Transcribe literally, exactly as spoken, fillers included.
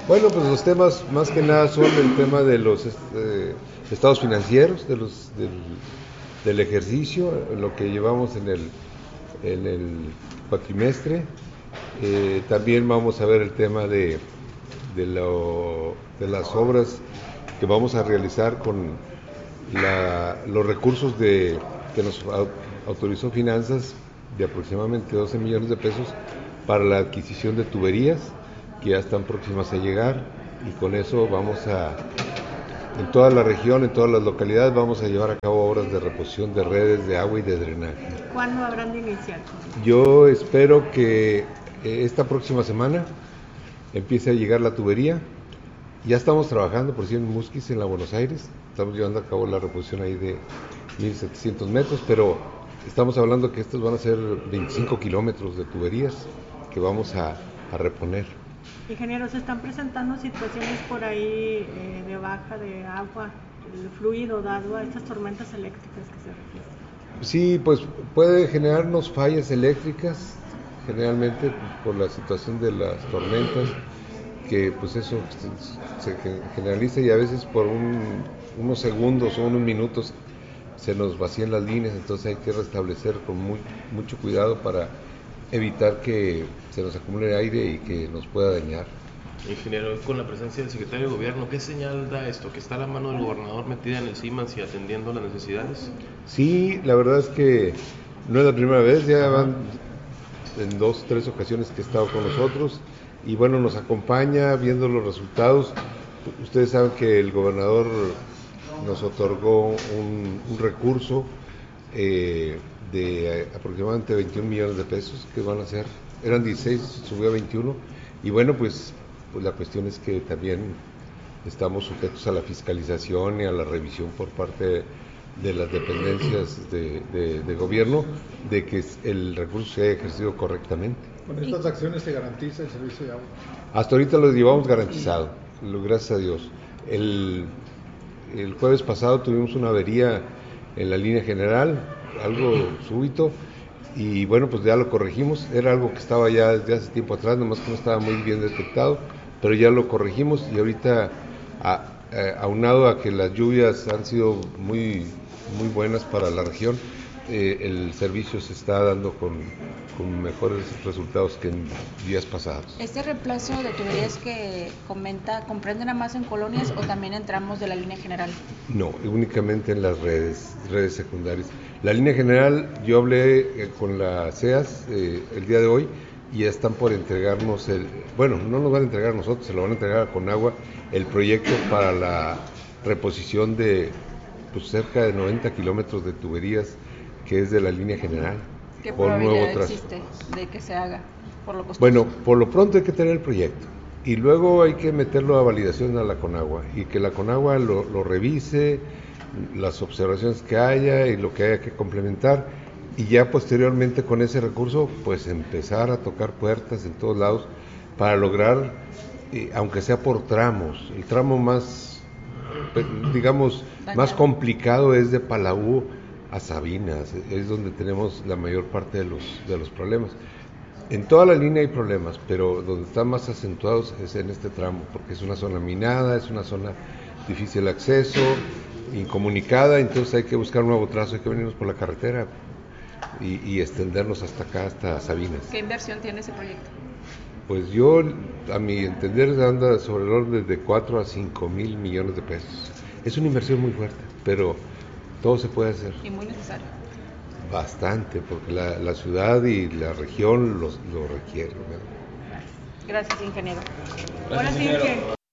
Bueno, pues los temas más que nada son el tema de los este, estados financieros, de los, del, del ejercicio, lo que llevamos en el, en el cuatrimestre. Eh, también vamos a ver el tema de, de, lo, de las obras que vamos a realizar con la, los recursos de, que nos autorizó Finanzas de aproximadamente doce millones de pesos para la adquisición de tuberías que ya están próximas a llegar, y con eso vamos a, en toda la región, en todas las localidades, vamos a llevar a cabo obras de reposición de redes de agua y de drenaje. ¿Cuándo habrán de iniciar? Yo espero que esta próxima semana empiece a llegar la tubería. Ya estamos trabajando, por cierto, en Musquis, en la Buenos Aires. Estamos llevando a cabo la reposición ahí de mil setecientos metros, pero estamos hablando que estos van a ser veinticinco kilómetros de tuberías que vamos a, a reponer. Ingenieros, ¿se están presentando situaciones por ahí eh, de baja de agua, el fluido dado a estas tormentas eléctricas que se registran? Sí, pues puede generarnos fallas eléctricas, generalmente pues, por la situación de las tormentas, que pues eso se, se generaliza, y a veces por un, unos segundos o unos minutos se nos vacían las líneas, entonces hay que restablecer con muy, mucho cuidado para evitar que se nos acumule aire y que nos pueda dañar. Ingeniero, con la presencia del secretario de Gobierno, ¿qué señal da esto? ¿Que está la mano del gobernador metida en el Siemens y atendiendo las necesidades? Sí, la verdad es que no es la primera vez, ya van en dos, tres ocasiones que ha estado con nosotros, y bueno, nos acompaña viendo los resultados. Ustedes saben que el gobernador nos otorgó un, un recurso eh, de aproximadamente veintiún millones de pesos que van a ser, eran dieciséis, subió a veintiuno, y bueno, pues, pues la cuestión es que también estamos sujetos a la fiscalización y a la revisión por parte de las dependencias de, de, de gobierno, de que el recurso se haya ejercido correctamente. ¿Con estas acciones se garantiza el servicio de agua? Hasta ahorita lo llevamos garantizado, gracias a Dios. El, el jueves pasado tuvimos una avería en la línea general, algo súbito, y bueno, pues ya lo corregimos. Era algo que estaba ya desde hace tiempo atrás, nomás que no estaba muy bien detectado, pero ya lo corregimos, y ahorita, a, a, aunado a que las lluvias han sido muy, muy buenas para la región, eh, el servicio se está dando con, con mejores resultados que en días pasados. ¿Este reemplazo de tuberías que comenta comprende nada más en colonias o también en tramos de la línea general? No, únicamente en las redes, redes secundarias. La línea general, yo hablé eh, con la C E A S eh, el día de hoy, y ya están por entregarnos el, bueno, no nos van a entregar a nosotros, se lo van a entregar a Conagua, el proyecto para la reposición de pues, cerca de noventa kilómetros de tuberías, que es de la línea general. ¿Qué probabilidad existe de que se haga por lo costoso? Bueno, por lo pronto hay que tener el proyecto, y luego hay que meterlo a validación a la Conagua, y que la Conagua lo, lo revise, las observaciones que haya y lo que haya que complementar, y ya posteriormente con ese recurso pues empezar a tocar puertas en todos lados para lograr, eh, aunque sea por tramos, el tramo más, digamos, más complicado es de Palau a Sabinas, es donde tenemos la mayor parte de los, de los problemas. En toda la línea hay problemas, pero donde están más acentuados es en este tramo, porque es una zona minada, es una zona difícil de acceso, incomunicada, entonces hay que buscar un nuevo trazo, hay que venirnos por la carretera y, y extendernos hasta acá, hasta Sabinas. ¿Qué inversión tiene ese proyecto? Pues yo, a mi entender, anda sobre el orden de cuatro a cinco mil millones de pesos. Es una inversión muy fuerte, pero todo se puede hacer. Y muy necesario. Bastante, porque la, la ciudad y la región los, lo requieren, ¿verdad? Gracias, ingeniero. Gracias, ingeniero.